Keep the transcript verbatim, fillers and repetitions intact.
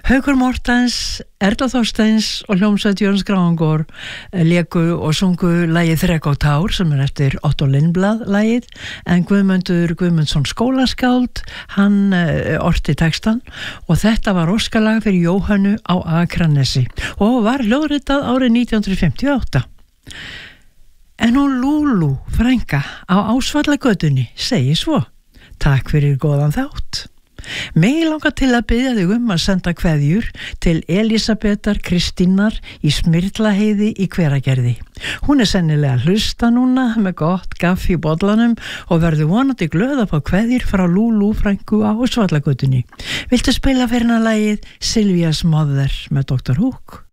Haukur Mortens, Erla Þorsteins og hljómsveit Jóns Grángor léku og sungu lagið Þrek og tár sem er eftir Otto Lindblad lagið, en Guðmundur Guðmundsson skólaskáld, hann uh, orti textan og þetta var óskalag fyrir Jóhönnu á Akranesi og var hljóðritað árið nítján hundruð fimmtíu og átta. En hún Lúlú frænka á Ásvallagötunni segir svo: Takk fyrir góðan þátt. Mig langar til að biðja þig um að senda kveðjur til Elísabetar Kristínar í Smyrlaheiði í Hveragerði. Hún er sennilega að hlusta núna með gott gaffi í bollanum og verður vonandi glöð að fá kveðjur frá Lúlú frænku á Ásvallagötunni. Viltu spila fyrir hana lagið Sylvia's Mother með doktor Hook?